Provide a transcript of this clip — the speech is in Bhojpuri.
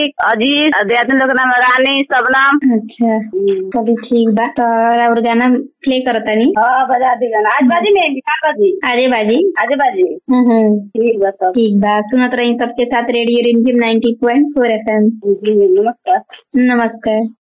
अजीत, अध्यात्म लोग नाम रानी, सबनम। अच्छा चलिए ठीक बा। तो और गाना प्ले करता नहीं? हाँ बजा दी गाना। आज बाजी में का बाजी? आजे बाजी। आजे बाजी। ठीक बा तब। ठीक बा। सुनत रही सबके साथ रेडियो रिमझिम 90.4 FM। जी नमस्कार। नमस्कार।